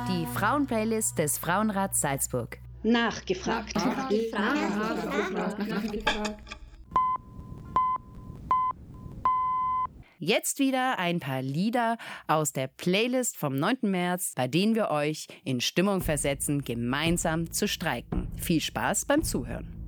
Die Frauenplaylist des Frauenrats Salzburg. Nachgefragt. Jetzt wieder ein paar Lieder aus der Playlist vom 9. März, bei denen wir euch in Stimmung versetzen, gemeinsam zu streiken. Viel Spaß beim Zuhören.